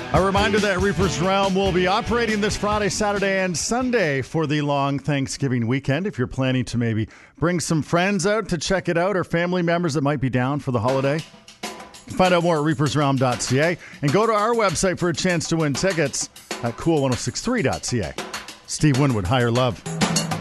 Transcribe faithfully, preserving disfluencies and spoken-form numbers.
A reminder that Reaper's Realm will be operating this Friday, Saturday, and Sunday for the long Thanksgiving weekend. If you're planning to maybe bring some friends out to check it out or family members that might be down for the holiday, find out more at reapers realm dot c a and go to our website for a chance to win tickets at cool ten sixty-three dot c a. Steve Winwood, Higher Love.